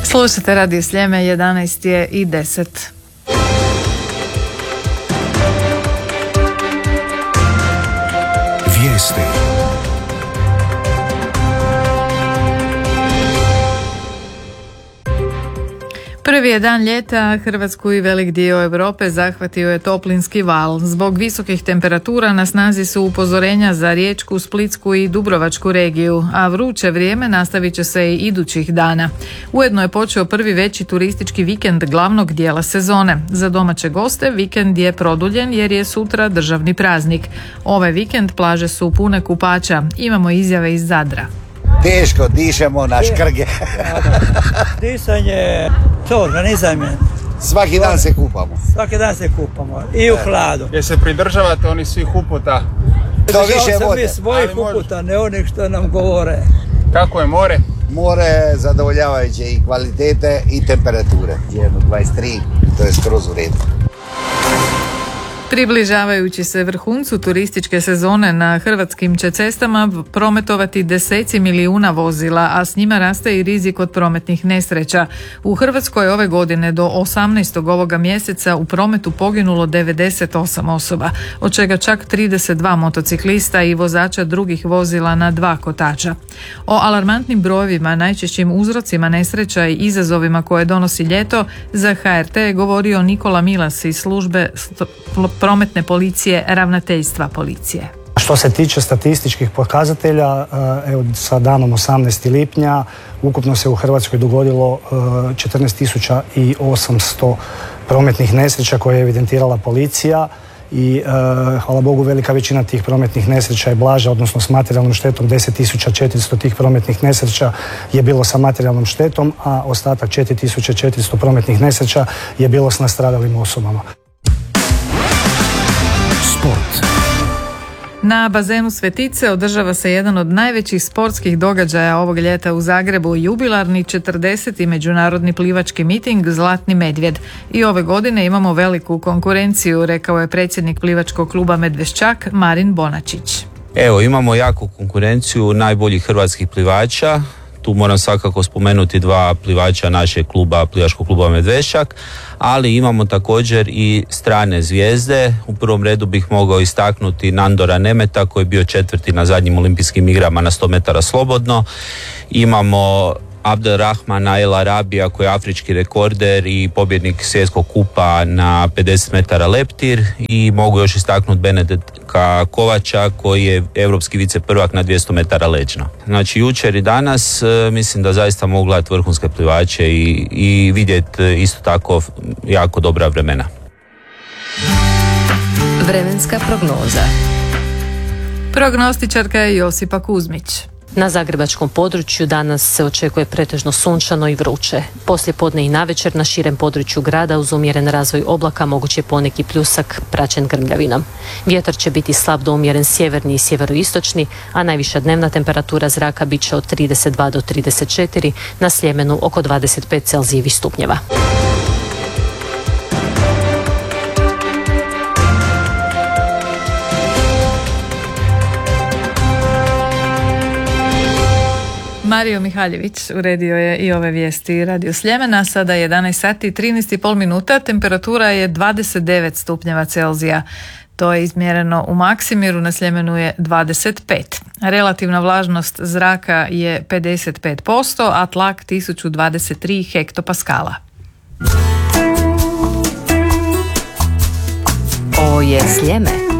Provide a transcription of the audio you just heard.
Slušajte Radio Sljeme, 11 je i 10. Vijesti. Prvi je dan ljeta, Hrvatsku i velik dio Europe zahvatio je toplinski val. Zbog visokih temperatura na snazi su upozorenja za Riječku, Splitsku i Dubrovačku regiju, a vruće vrijeme nastavit će se i idućih dana. Ujedno je počeo prvi veći turistički vikend glavnog dijela sezone. Za domaće goste vikend je produljen jer je sutra državni praznik. Ovaj vikend plaže su pune kupača. Imamo izjave iz Zadra. Teško dišemo na škrge. Disanje, to organizam je. Svaki dan se kupamo. Svaki dan se kupamo i u hladu. Jer se pridržavate oni svih uputa. To više vode. Mi svojih uputa, ne onih što nam govore. Kako je more? More je zadovoljavajuće i kvalitete i temperature. 23, to je skroz u redu. Približavajući se vrhuncu turističke sezone na hrvatskim će cestama prometovati deseci milijuna vozila, a s njima raste i rizik od prometnih nesreća. U Hrvatskoj ove godine do 18. ovoga mjeseca u prometu poginulo 98 osoba, od čega čak 32 motociklista i vozača drugih vozila na 2 kotača. O alarmantnim brojevima, najčešćim uzrocima nesreća i izazovima koje donosi ljeto za HRT je govorio Nikola Milas iz službe prometne policije, ravnateljstva policije. Što se tiče statističkih pokazatelja, evo sa danom 18. lipnja ukupno se u Hrvatskoj dogodilo 14.800 prometnih nesreća koje je evidentirala policija i hvala Bogu velika većina tih prometnih nesreća je blaža, odnosno s materijalnom štetom. 10.400 tih prometnih nesreća je bilo sa materijalnom štetom, a ostatak 4.400 prometnih nesreća je bilo s nastradalim osobama. Sport. Na bazenu Svetice održava se jedan od najvećih sportskih događaja ovog ljeta u Zagrebu, jubilarni 40. međunarodni plivački miting Zlatni medvjed. I ove godine imamo veliku konkurenciju, rekao je predsjednik plivačkog kluba Medveščak Marin Bonačić. Evo, imamo jaku konkurenciju najboljih hrvatskih plivača. Tu moram svakako spomenuti 2 plivača našeg kluba, plivačkog kluba Medveščak, ali imamo također i strane zvijezde. U prvom redu bih mogao istaknuti Nandora Nemeta koji je bio 4. na zadnjim olimpijskim igrama na 100 metara slobodno. Imamo Abdelrahmana El Arabija koji je afrički rekorder i pobjednik svjetskog kupa na 50 metara leptir, i mogu još istaknuti Benedetka Kovača koji je europski viceprvak na 200 metara leđno. Znači jučer i danas mislim da zaista mogu gledati vrhunske plivače i vidjeti isto tako jako dobra vremena. Vremenska prognoza. Prognostičarka je Josipa Kuzmić. Na zagrebačkom području danas se očekuje pretežno sunčano i vruće. Poslijepodne i navečer na širem području grada uz umjeren razvoj oblaka moguć je poneki pljusak praćen grmljavinom. Vjetar će biti slab do umjeren sjeverni i sjeveroistočni, a najviša dnevna temperatura zraka bit će od 32 do 34, na Sljemenu oko 25 Celzijevih stupnjeva. Mario Mihaljević uredio je i ove vijesti Radio Sljemena. Sada je 11 sati i 13,5 minuta. Temperatura je 29 stupnjeva Celzija. To je izmjereno u Maksimiru, na Sljemenu je 25. Relativna vlažnost zraka je 55%, a tlak 1023 hektopaskala. Ovo je Sljeme.